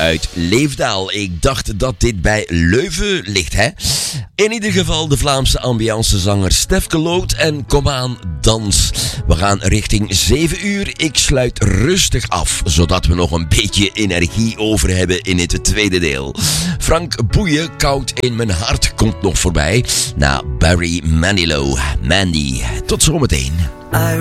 uit Leefdaal. Ik dacht dat dit bij Leuven ligt, hè? In ieder geval de Vlaamse ambiancezanger Stefke Loot en Kom aan, dans. We gaan richting 7 uur. Ik sluit rustig af, zodat we nog een beetje energie over hebben in het tweede deel. Frank Boeien, Koud in mijn hart, komt nog voorbij. Na Barry Manilow. Mandy, tot zometeen.